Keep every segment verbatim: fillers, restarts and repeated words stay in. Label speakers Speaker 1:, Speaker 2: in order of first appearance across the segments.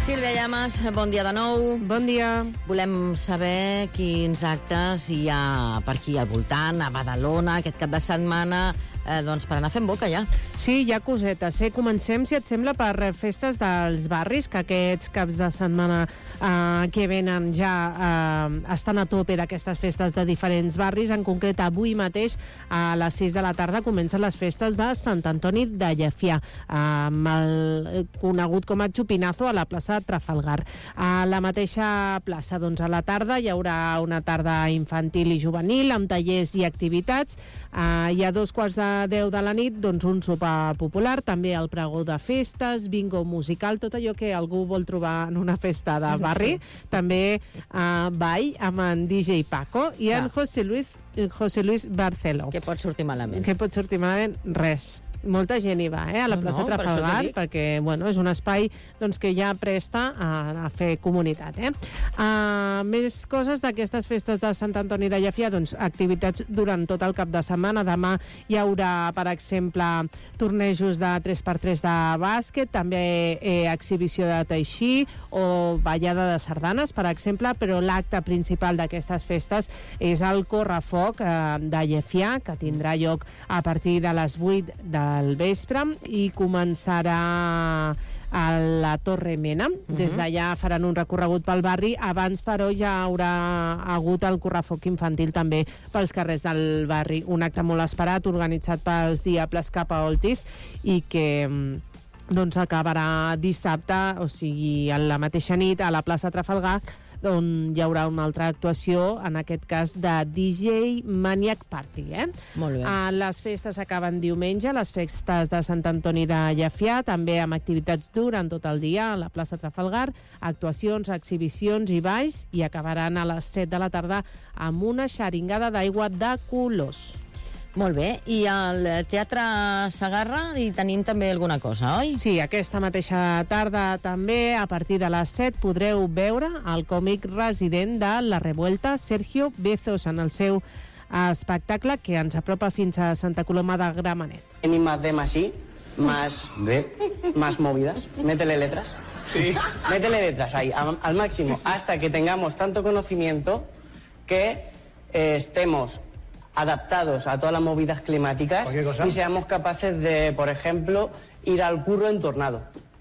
Speaker 1: Sílvia Llamas, bon dia de nou.
Speaker 2: Bon dia.
Speaker 1: Volem saber quins actes hi ha per aquí al voltant, a Badalona, aquest cap de setmana, eh, doncs per anar fent boca ja.
Speaker 2: Sí, hi ha cosetes. Eh? Comencem, si et sembla, per festes dels barris, que aquests caps de setmana eh, que venen ja eh, estan a tope d'aquestes festes de diferents barris. En concret, avui mateix, a les sis de la tarda, comencen les festes de Sant Antoni de Llefià, eh, amb el conegut com a Chupinazo, a la plaça de Trafalgar. A la mateixa plaça, doncs, a la tarda hi haurà una tarda infantil i juvenil amb tallers i activitats. Uh, hi ha dos quarts de deu de la nit, doncs, un sopar popular, també el pregó de festes, bingo musical, tot allò que algú vol trobar en una festa de barri. Sí. També uh, ball amb en D J Paco i en José Luis, José Luis Barceló.
Speaker 1: Què pot sortir malament?
Speaker 2: Què pot sortir malament? Res. Molta gent hi va, eh, a la plaça no, no, Trafalgar, per perquè bueno, és un espai doncs, que ja presta a, a fer comunitat. Eh? Uh, més coses d'aquestes festes de Sant Antoni de Llefià, doncs, activitats durant tot el cap de setmana. Demà hi haurà, per exemple, tornejos de tres per tres de bàsquet, també eh, exhibició de teixí o ballada de sardanes, per exemple, però l'acte principal d'aquestes festes és el correfoc eh, de Llefià, que tindrà lloc a partir de les vuit de al vespre i començarà a la Torre Mena. Uh-huh. Des d'allà faran un recorregut pel barri. Abans, però, ja haurà hagut el correfoc infantil també pels carrers del barri. Un acte molt esperat, organitzat pels Diables Cap a Oltis i que doncs acabarà dissabte, o sigui, a la mateixa nit, a la plaça Trafalgar, on hi haurà una altra actuació, en aquest cas de D J Maniac Party. Eh?
Speaker 1: Molt bé.
Speaker 2: Uh, les festes acaben diumenge, les festes de Sant Antoni de Llefià, també amb activitats durant tot el dia a la plaça Trafalgar, actuacions, exhibicions i balls, i acabaran a les set de la tarda amb una xeringada d'aigua de colors.
Speaker 1: Molt bé, i al Teatre Segarra hi tenim també alguna cosa, oi?
Speaker 2: Sí, aquesta mateixa tarda també, a partir de les set, podreu veure el còmic resident de La Revuelta, Sergio Bezos, en el seu espectacle que ens apropa fins a Santa Coloma de Gramenet.
Speaker 3: Ni más de más y, más de, más movidas. Métele letras. Sí. Métele letras ahí, al, al máximo, hasta que tengamos tanto conocimiento que eh, estemos adaptados a todas las movidas climáticas y seamos capaces de, por ejemplo, ir al curro en tornado.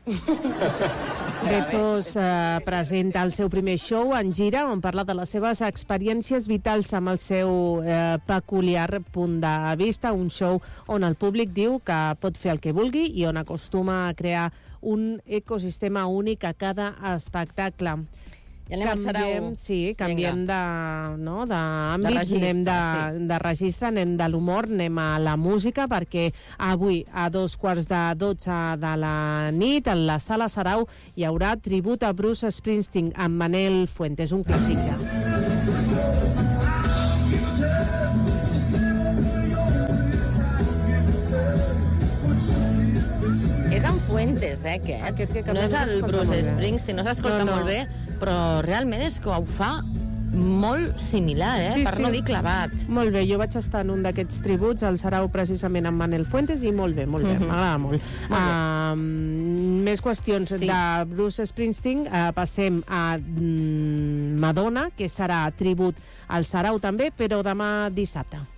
Speaker 2: Bezos eh, presenta el seu primer show en gira, on parla de les seves experiències vitals amb el seu eh, peculiar punt de vista, un show on el públic diu que pot fer el que vulgui i on acostuma a crear un ecosistema únic a cada espectacle.
Speaker 1: Ja anem
Speaker 2: canviem,
Speaker 1: al Sarau.
Speaker 2: Sí, canviem de, no, d'àmbit,
Speaker 1: de registre,
Speaker 2: anem de,
Speaker 1: sí.
Speaker 2: de registre, anem de l'humor, anem a la música, perquè avui a dos quarts de dotze de la nit, a la Sala Sarau, hi haurà tribut a Bruce Springsteen amb Manel Fuentes, un clàssic ja.
Speaker 1: És en Fuentes, eh, aquest.
Speaker 2: aquest que
Speaker 1: no és el Bruce Springsteen, no s'escolta
Speaker 2: no, no.
Speaker 1: molt bé, però realment és que ho fa molt similar, eh,
Speaker 2: sí,
Speaker 1: per
Speaker 2: sí.
Speaker 1: no dir clavat.
Speaker 2: Molt bé, jo vaig estar en un d'aquests tributs, al Sarau, precisament amb Manel Fuentes, i molt bé, molt bé, uh-huh. m'agrada molt. molt uh, més qüestions sí. de Bruce Springsteen. Uh, passem a mm, Madonna, que serà tribut al Sarau també, però demà dissabte.